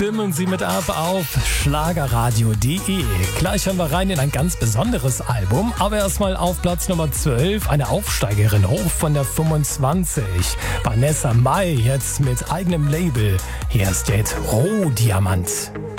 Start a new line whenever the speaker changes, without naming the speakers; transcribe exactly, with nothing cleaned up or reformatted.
Stimmen Sie mit ab auf schlagerradio punkt de. Gleich hören wir rein in ein ganz besonderes Album, aber erstmal auf Platz Nummer zwölf, eine Aufsteigerin hoch von der fünfundzwanzig. Vanessa Mai jetzt mit eigenem Label. Hier ist jetzt Rohdiamant.